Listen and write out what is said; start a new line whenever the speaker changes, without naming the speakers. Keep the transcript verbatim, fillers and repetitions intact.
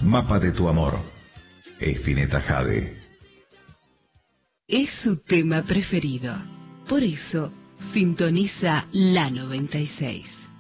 Mapa de tu amor. Spinetta Jade.
Es su tema preferido. Por eso sintoniza la noventa y seis.